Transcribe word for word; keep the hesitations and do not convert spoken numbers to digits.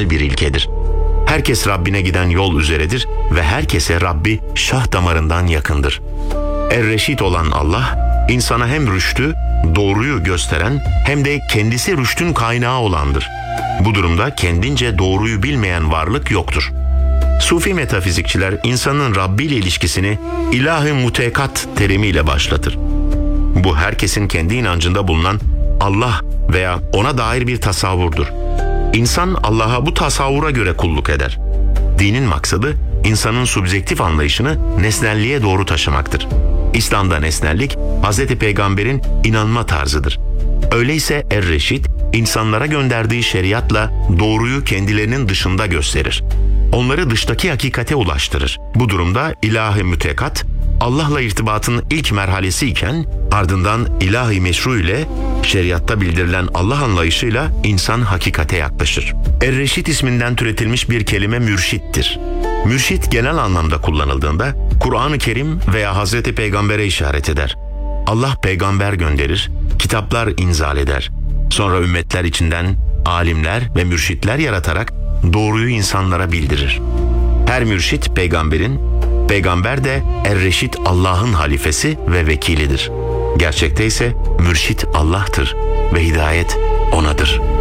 temel bir ilkedir. Herkes Rabbine giden yol üzeredir ve herkese Rabbi şah damarından yakındır. Er-Reşid olan Allah, insana hem rüştü, doğruyu gösteren hem de kendisi rüştün kaynağı olandır. Bu durumda kendince doğruyu bilmeyen varlık yoktur. Sufi metafizikçiler insanın Rabbi ile ilişkisini ilah-ı mutekat terimiyle başlatır. Bu herkesin kendi inancında bulunan Allah veya ona dair bir tasavvurdur. İnsan Allah'a bu tasavvura göre kulluk eder. Dinin maksadı insanın subjektif anlayışını nesnelliğe doğru taşımaktır. İslam'da nesnellik Hazreti Peygamber'in inanma tarzıdır. Öyleyse Er-Reşid insanlara gönderdiği şeriatla doğruyu kendilerinin dışında gösterir. Onları dıştaki hakikate ulaştırır. Bu durumda ilah-ı mütekat Allah'la irtibatın ilk merhalesi iken ardından ilah-ı meşru ile şeriatta bildirilen Allah anlayışıyla insan hakikate yaklaşır. Er-Reşid isminden türetilmiş bir kelime mürşittir. Mürşit genel anlamda kullanıldığında Kur'an-ı Kerim veya Hazreti Peygamber'e işaret eder. Allah peygamber gönderir, kitaplar inzal eder. Sonra ümmetler içinden alimler ve mürşitler yaratarak doğruyu insanlara bildirir. Her mürşit peygamberin, peygamber de Er-Reşid Allah'ın halifesi ve vekilidir. Gerçekte ise mürşit Allah'tır ve hidayet O'nadır.